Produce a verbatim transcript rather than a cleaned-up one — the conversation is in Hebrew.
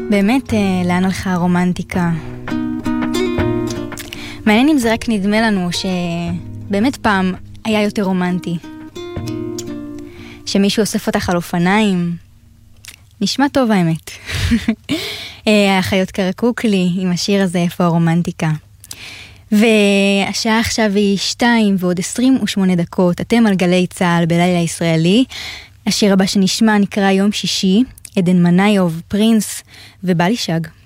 באמת, לאן הלכה הרומנטיקה? מעניין אם זה רק נדמה לנו שבאמת פעם היה יותר רומנטי. שמישהו אוסף אותך על אופניים. נשמע טוב האמת. החיות קרקוק לי עם השיר הזה, איפה הרומנטיקה. והשעה עכשיו היא שתיים ועוד עשרים ושמונה דקות. אתם על גלי צהל בלילה ישראלי. השיר הבא שנשמע נקרא יום שישי, עדן מניוב, פרינס ובלי שג.